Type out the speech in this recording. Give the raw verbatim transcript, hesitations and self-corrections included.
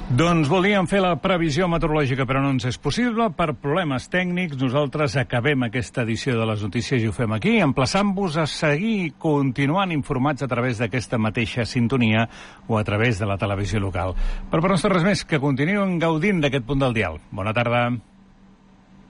Doncs volíem fer la previsió meteorològica, però no ens és possible. Per problemes tècnics, nosaltres acabem aquesta edició de les notícies i ho fem aquí, emplaçant-vos a seguir continuant informats a través d'aquesta mateixa sintonia o a través de la televisió local. Però per no ser res més, que continuïn gaudint d'aquest punt del dial. Bona tarda.